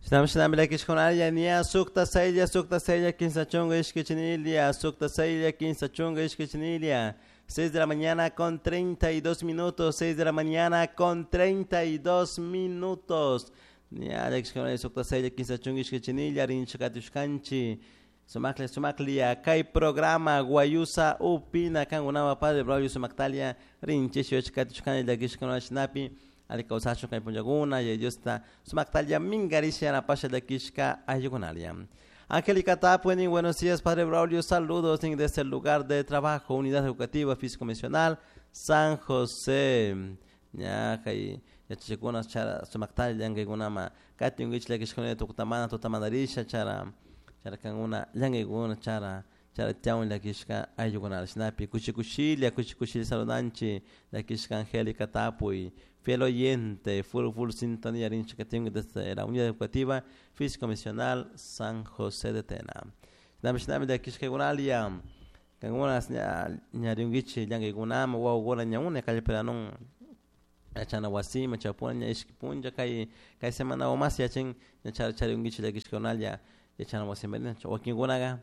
Shnam bila kishkonalia nia sukta sailla quinza chonga ishkichinilia sukta sailla quinza chonga ishkichinilia 6 de la mañana con 32 minutos 6 de la mañana con 32 minutos nia kishkonalia sukta sailla quinza chonga ishkichinilia rinchakatushkanchi sumaklia kai programa guayusa upina kangunama padre bravo sumaktalia rinchishi ishkatushkanchi kishkonalia shnapi alikausacho kay punjaguna y ellos está sumaktalia mingarisha na pasha de kishka ayugunalia. Angélica Tapueni, buenos días Padre Braulio, saludos desde el lugar de trabajo, Unidad Educativa Físico Misional San José. Ya kay ya chikuna chara sumaktalia ngegunama kati ngichle kishkone tutamanarisha chara kanguna langeguna chara tiaun la kishka ayugunal snapi kuchikushili saludanchi la kishka Angélica Tapui. Fiel oyente, full sintonía rincha que tengo desde la Unidad Educativa Físico Misional San José de Tena. Nami de Kishkegunalia, Kangunas Nyariungichi, Yangigunam, Wawona Nyaune, Kalperanon, Achana Wasim, Chapuanya, Ishkipunja, Kai Semana o más, Yachin, Chariungichi de Kishkegunalia, Yachana Wasim, Joaquin Gunaga,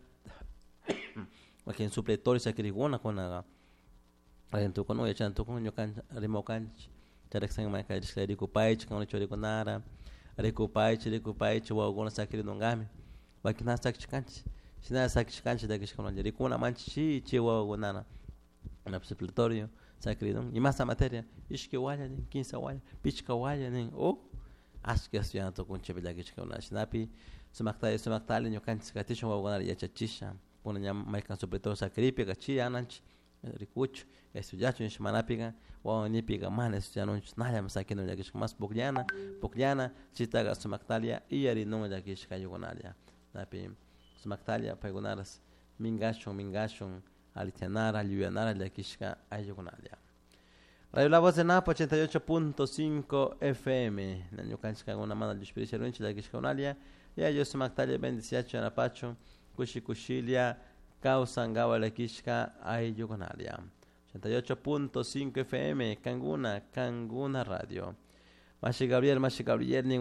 Joaquin Supletori, Sakiriguna, Konaga, Arentukono, Yachantukon, Yokan, Rimokanch. Chareksang mai kai diskledi kupai chikang chori konara rekupai wa alguna sakiri nongami wakina sakchikanchi sina sakchikanchi da kishkono jeri kuna manchi chi wa gonana na supletorio sakiri non y masa materia ishke wala ni kinsa wala pichka wala ni o aske asianto con chebela kishkono shnapi sumaktali nyokanchi katisho wa gonara yachachisha pona nyam mai kan supletorio sakiri pe kachi ananchi rikucho estudiacho en Manapiga o nipiga manes ya no nada más aquí no ya que es más pogliana chitaga sumaktalia y ari no ya que es cayugonalia napi sumaktalia pagonaras mingashon alitianara liuanara ya que es cayugonalia Radio La Voz de Napo 88.5 FM nanyo kanchka una mano de experiencia runchi ya que es cayugonalia ya yo sumaktalia bendiciacho na pacho kushilia Kausangawa la kishka ayugonalia 88.5 FM Kanguna Radio Mashi Gabriel ning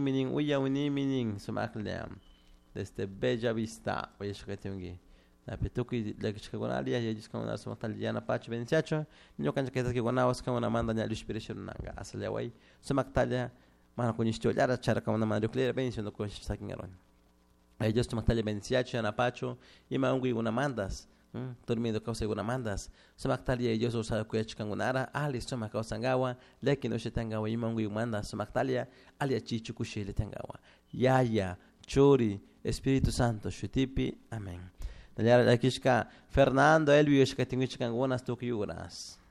uyawini sumakliam desde Bella Vista oye shketungi na petuki la kishkagonalia ya jiskona sumaktaliana pacho benchacho nyo kanja keta ki gonawas kama manda nya inspiration nanga asale wai sumaktalia mana kunishto yara chara kama na nuclear bencho no kosh sakingaron ellos sumaktalia benchacho na pacho ima ungi una mandas dormindo causa una mandas sumaktalia ellos usa kuyachkangunara ali soma causa ngawa lakini ushitangawa imangu mandas sumaktalia ali achichu kushile tangawa yaya chori Espíritu Santo shutipi amén Daliara lakishka Fernando Elvio shkatingichkangunas tukyuras